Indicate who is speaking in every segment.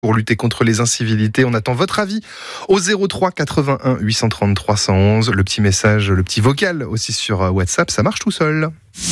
Speaker 1: pour lutter contre les incivilités. On attend votre avis au 03 81 830 311. Le petit message, le petit vocal aussi sur WhatsApp, ça marche tout seul.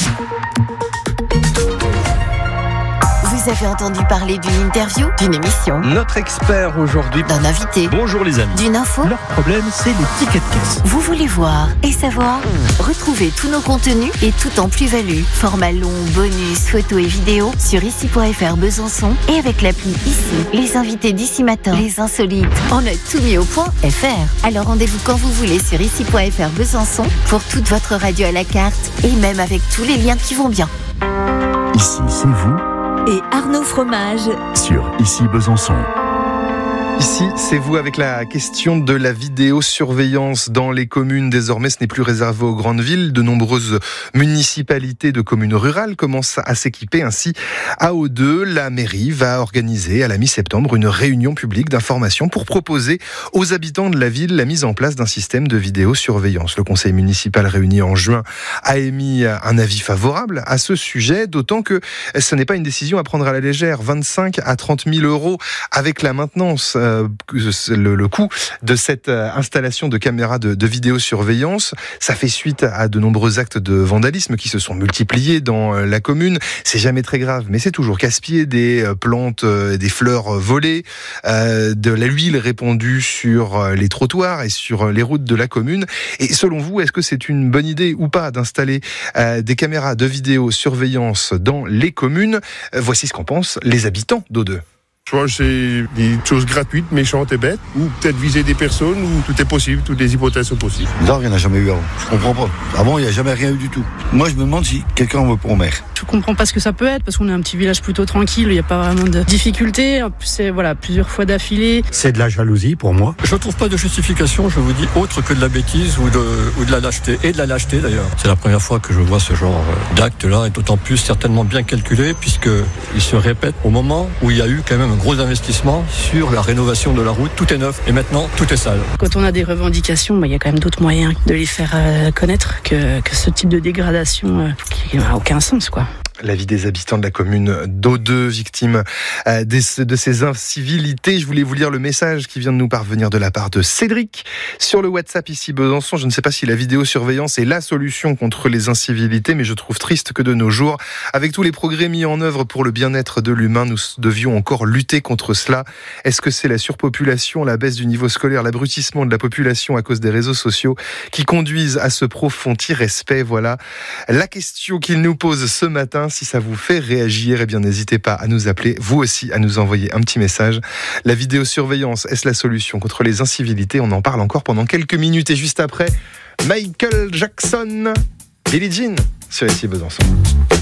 Speaker 2: Vous avez entendu parler d'une interview, d'une émission,
Speaker 3: Notre expert aujourd'hui.
Speaker 2: d'un invité,
Speaker 3: Bonjour les amis.
Speaker 2: d'une info.
Speaker 3: Leur problème, c'est les tickets de caisse.
Speaker 2: Vous voulez voir et savoir? Retrouvez tous nos contenus et tout en plus-value. Format long, bonus, photos et vidéos sur ici.fr Besançon et avec l'appli Ici. Les invités d'ici matin, les insolites. On a tout mis au point .fr. Alors rendez-vous quand vous voulez sur ici.fr Besançon pour toute votre radio à la carte et même avec tous les liens qui vont bien.
Speaker 4: Ici, c'est vous,
Speaker 2: Et Arnaud Fromage.
Speaker 4: sur Ici Besançon.
Speaker 1: Ici, c'est vous avec la question de la vidéosurveillance dans les communes. Désormais, ce n'est plus réservé aux grandes villes. De nombreuses municipalités de communes rurales commencent à s'équiper. Ainsi, à Eau-de, la mairie va organiser à la mi-septembre une réunion publique d'information pour proposer aux habitants de la ville la mise en place d'un système de vidéosurveillance. Le conseil municipal réuni en juin a émis un avis favorable à ce sujet, d'autant que ce n'est pas une décision à prendre à la légère. 25 à 30 000 euros avec la maintenance, le coût de cette installation de caméras de vidéosurveillance. Ça fait suite à de nombreux actes de vandalisme qui se sont multipliés dans la commune. C'est jamais très grave, mais c'est toujours casse-pied, des plantes, des fleurs volées, de l'huile répandue sur les trottoirs et sur les routes de la commune. Et selon vous, est-ce que c'est une bonne idée ou pas d'installer des caméras de vidéosurveillance dans les communes? Voici ce qu'en pensent les habitants d'Eau-de.
Speaker 5: Je vois, c'est des choses gratuites, méchantes et bêtes, ou peut-être viser des personnes, où tout est possible, toutes les hypothèses sont possibles.
Speaker 6: Là, il n'y en a jamais eu avant. Je comprends pas. Avant, il n'y a jamais rien eu du tout. Moi, je me demande si quelqu'un veut pour maire.
Speaker 7: Je comprends pas ce que ça peut être parce qu'on est un petit village plutôt tranquille, il n'y a pas vraiment de difficultés. En plus, c'est plusieurs fois d'affilée.
Speaker 8: C'est de la jalousie pour moi.
Speaker 9: Je ne trouve pas de justification, je vous dis, autre que de la bêtise ou de la lâcheté. Et de la lâcheté d'ailleurs. C'est la première fois que je vois ce genre d'acte-là, et d'autant plus certainement bien calculé, puisqu'il se répète au moment où il y a eu quand même un gros investissement sur la rénovation de la route. Tout est neuf et maintenant tout est sale.
Speaker 7: Quand on a des revendications, il y a quand même d'autres moyens de les faire connaître que ce type de dégradation qui n'a aucun sens, quoi.
Speaker 1: L'avis des habitants de la commune d'Eau-de, victimes de ces incivilités. Je voulais vous lire le message qui vient de nous parvenir de la part de Cédric sur le WhatsApp Ici Besançon. Je ne sais pas si la vidéosurveillance est la solution contre les incivilités, mais je trouve triste que de nos jours, avec tous les progrès mis en œuvre pour le bien-être de l'humain, nous devions encore lutter contre cela. Est-ce que c'est la surpopulation, la baisse du niveau scolaire, l'abrutissement de la population à cause des réseaux sociaux qui conduisent à ce profond irrespect? Voilà la question qu'il nous pose ce matin. Si ça vous fait réagir, eh bien n'hésitez pas à nous appeler, vous aussi à nous envoyer un petit message. La vidéosurveillance, est-ce la solution contre les incivilités? On en parle encore pendant quelques minutes et juste après, Michael Jackson, Billie Jean sur Ici Besançon.